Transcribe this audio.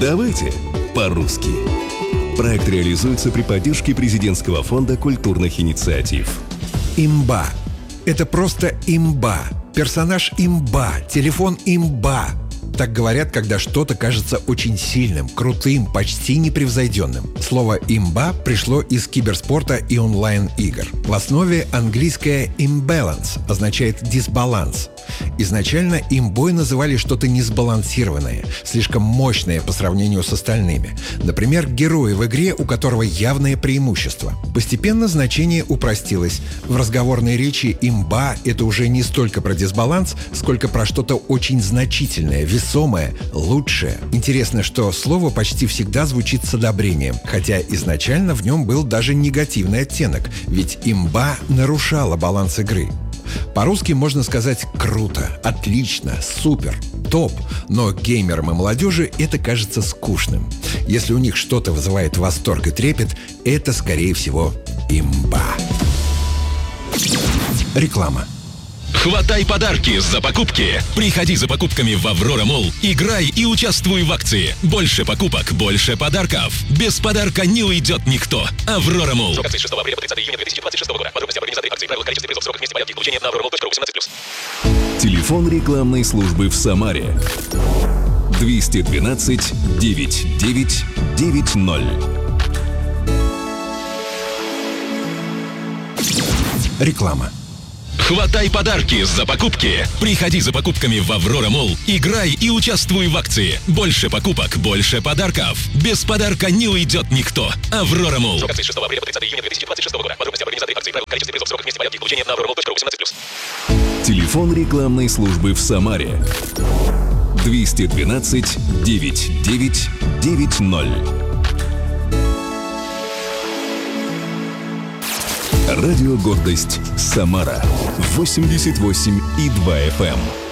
Давайте по-русски. Проект реализуется при поддержке Президентского фонда культурных инициатив. Имба. Это просто имба. Персонаж имба. Телефон имба. Так говорят, когда что-то кажется очень сильным, крутым, почти непревзойденным. Слово «имба» пришло из киберспорта и онлайн-игр. В основе английское «imbalance» означает «дисбаланс». Изначально имбой называли что-то несбалансированное, слишком мощное по сравнению с остальными. Например, герой в игре, у которого явное преимущество. Постепенно значение упростилось. В разговорной речи имба — это уже не столько про дисбаланс, сколько про что-то очень значительное, весомое, лучшее. Интересно, что слово почти всегда звучит с одобрением, хотя изначально в нем был даже негативный оттенок, ведь имба нарушала баланс игры. По-русски можно сказать «круто», «отлично», «супер», «топ», но геймерам и молодежи это кажется скучным. Если у них что-то вызывает восторг и трепет, это, скорее всего, имба. Реклама. Хватай подарки за покупки. Приходи за покупками в Аврора Молл, играй и участвуй в акции. Больше покупок, больше подарков. Без подарка не уйдет никто. Аврора Молл. Срок акции с 6 апреля по 30 июня 2026 года. Подробности об организации акции, правила, количество призов, срок вместе порядки получения на auroramall.ru 18+. Телефон рекламной службы в Самаре 212 99 90. Реклама. Хватай подарки за покупки. Приходи за покупками в Аврора Молл, играй и участвуй в акции. Больше покупок, больше подарков. Без подарка не уйдет никто. Аврора Молл. Срок акции с 6 апреля по 30 июня 2026 года. Подробности об организации акции, правила, количество призов, срок вместе порядки получения на auroramall.ru 18+. Телефон рекламной службы в Самаре 212 99 90. Радио «Гордость» Самара 88,2 FM.